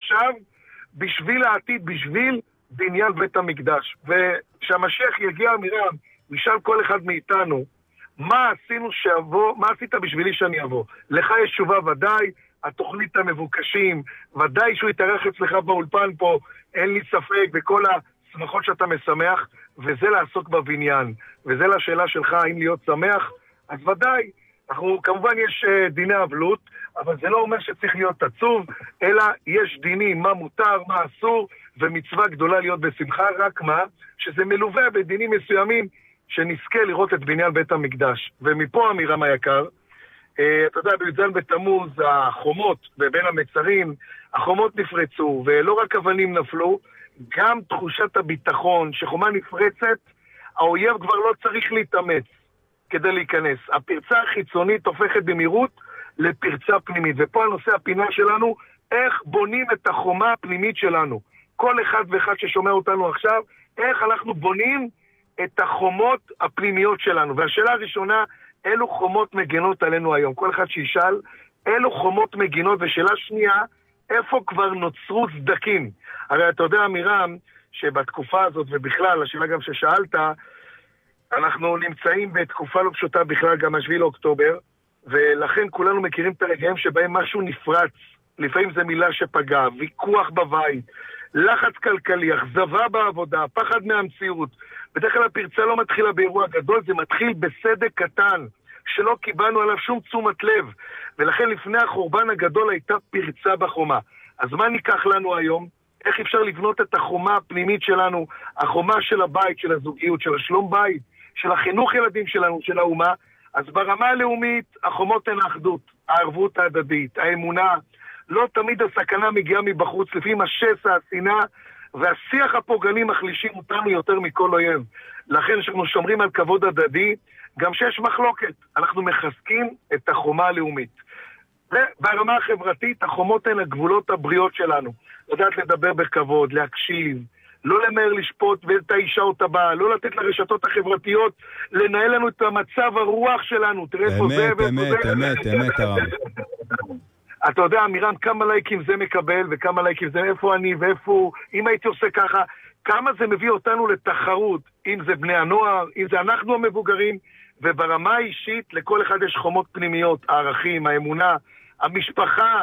עכשיו בשביל העתיד, בשביל בניין בית המקדש. ושהמשיח יגיע, אמירם, נשאל כל אחד מאיתנו, מה עשינו שיבוא, מה עשית בשבילי שאני אבוא? לך יש תשובה ודאי, התוכנית המבוקשים, ודאי שהוא יתארח אצלך באולפן פה, אין לי ספק, בכל השמחות שאתה משמח, וזה לעסוק בבניין. וזה לשאלה שלך, האם להיות שמח? אז ודאי, כמובן יש דיני אבלות, אבל זה לא אומר שצריך להיות עצוב, אלא יש דינים, מה מותר, מה אסור, ומצווה גדולה להיות בשמחה, רק מה? שזה מלווה בדינים מסוימים, שנזכה לראות את בניין בית המקדש. ומפה, אמירם היקר, אתה יודע, בי"ז בתמוז, החומות ובין המצרים, החומות נפרצו, ולא רק אבנים נפלו, גם תחושת הביטחון, שחומה נפרצת, האויב כבר לא צריך להתאמץ כדי להיכנס. הפרצה החיצונית הופכת במהירות לפרצה פנימית. ופה הנושא הפינה שלנו, איך בונים את החומה הפנימית שלנו. כל אחד ואחד ששומע אותנו עכשיו, איך אנחנו בונים את החומות הפנימיות שלנו. והשאלה הראשונה, אילו חומות מגנות עלינו היום? כל אחד שישאל, אילו חומות מגינות? ושאלה שנייה, איפה כבר נוצרו סדקים? הרי אתה יודע, אמירם, שבתקופה הזאת, ובכלל, השאלה גם ששאלת, אנחנו נמצאים בתקופה לא פשוטה בכלל, גם ה7 לאוקטובר, ולכן כולנו מכירים את הרגעים שבהם משהו נפרץ. לפעמים זה מילה שפגע, ויכוח בבית, לחץ כלכלי, אכזבה בעבודה, פחד מהמציאות. בדרך כלל הפרצה לא מתחילה באירוע גדול, זה מתחיל בסדק קטן, שלא קיבלנו עליו שום תשומת לב. ולכן לפני החורבן הגדול הייתה פרצה בחומה. אז מה ניקח לנו היום? איך אפשר לבנות את החומה הפנימית שלנו, החומה של הבית, של הזוגיות, של השלום בית, של החינוך ילדים שלנו, של האומה? אז ברמה הלאומית, החומות הן האחדות, הערבות ההדדית, האמונה. לא תמיד הסכנה מגיעה מבחוץ, לפעמים השסע, השנאה, והשיח הפוגעני מחלישים אותנו יותר מכל אויב. לכן שאנחנו שומרים על כבוד הדדי, גם שיש מחלוקת, אנחנו מחזקים את החומה הלאומית. וברמה החברתית, החומות הן הגבולות הבריאות שלנו. לדעת לדבר בכבוד, להקשיב, לא למהר לשפוט ואת האישה או את הבעל, לא לתת לרשתות החברתיות לנהל לנו את המצב הרוח שלנו. תראה פה זה אמת, הרב. אתה יודע, אמירם, כמה לייקים זה מקבל וכמה לייקים זה, איפה אני ואיפה, אם הייתי עושה ככה, כמה זה מביא אותנו לתחרות, אם זה בני הנוער, אם זה אנחנו המבוגרים, וברמה האישית לכל אחד יש חומות פנימיות, הערכים, האמונה, המשפחה,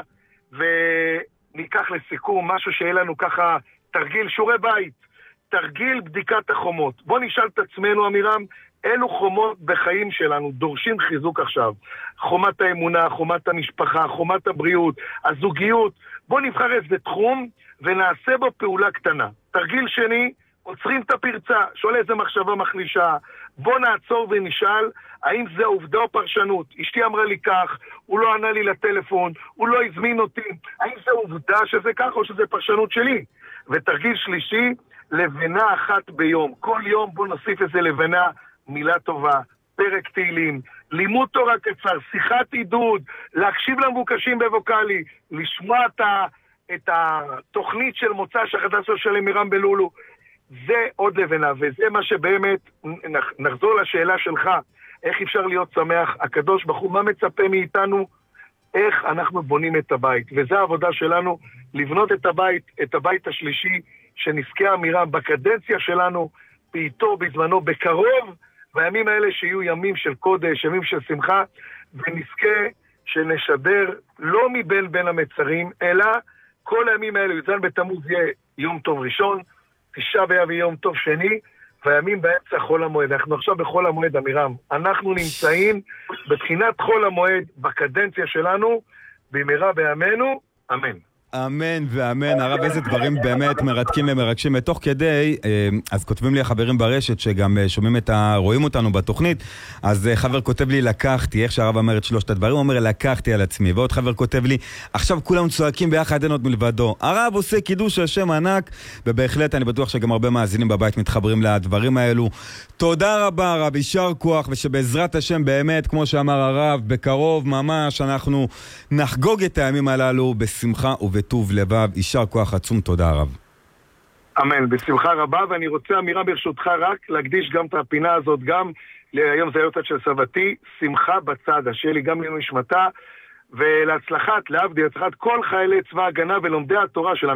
וניקח לסיכום משהו שיהיה לנו ככה, תרגיל שיעורי בית, תרגיל בדיקת החומות. בוא נשאל את עצמנו, אמירם, אילו חומות בחיים שלנו דורשים חיזוק עכשיו? חומת האמונה, חומת המשפחה, חומת הבריאות, הזוגיות. בוא נבחר איזה תחום ונעשה בו פעולה קטנה. תרגיל שני, עוצרים את הפרצה, שואל איזה מחשבה מחלישה. בוא נעצור ונשאל, האם זה עובדה או פרשנות? אשתי אמרה לי כך, הוא לא ענה לי לטלפון, הוא לא הזמין אותי. האם זה עובדה שזה כך או שזה פרשנות שלי? ותרגיל שלישי, לבנה אחת ביום. כל יום בוא נוסיף איזה לבנה, מילה טובה, פרק תהילים, לימוד תורה קצר, שיחת עידוד, להקשיב למבוקשים בווקלי, לשמוע את התוכנית של מוצא שחדשו של אמירם בלולו. זה עוד לבנה, וזה מה שבאמת, נחזור לשאלה שלך, איך אפשר להיות שמח? הקדוש ברוך הוא, מה מצפה מאיתנו? איך אנחנו בונים את הבית? וזו העבודה שלנו, לבנות את הבית השלישי, שנזכה אמירם בקדנציה שלנו, פייתו בזמנו בקרוב, והימים האלה שיהיו ימים של קודש, ימים של שמחה, ונזכה שנשדר לא בין המצרים, אלא כל הימים האלה, י"ז בתמוז יהיה יום טוב ראשון, תשעה באב יהיה יום טוב שני, והימים באמצע חול המועד. אנחנו עכשיו בחול המועד, אמירם. אנחנו נמצאים בבחינת חול המועד בקדנציה שלנו, במהרה בימינו, אמן. אמן ואמן. הרב, איזה דברים באמת מרתקים ומרגשים. ותוך כדי, אז כותבים לי החברים ברשת שגם שומעים רואים אותנו בתוכנית, אז חבר כותב לי לקחתי, איך שהרב אמר את שלושת הדברים, הוא אומר לקחתי על עצמי. ועוד חבר כותב לי, עכשיו כולם צועקים ביחד אין עוד מלבדו. הרב עושה קידוש השם ענק, ובהחלט אני בטוח שגם הרבה מאזינים בבית מתחברים לדברים האלו. תודה רבה הרב, יישר כוח, ושבעזרת השם באמת, כמו שאמר הרב, בקרוב ממש אנחנו נחגוג את הימים הללו בשמחה ובטוב לבב. יישר כוח עצום, תודה רב. אמן, בשמחה רבה. ואני רוצה אמירה ברשותך רק להקדיש גם את הפינה הזאת, גם היום זה היוצאת של סבתי, שמחה בצד, שיהיה לי גם לנשמתה, ולהצלחת, להבדיל, הצלחת כל חיילי צבא הגנה ולומדי התורה של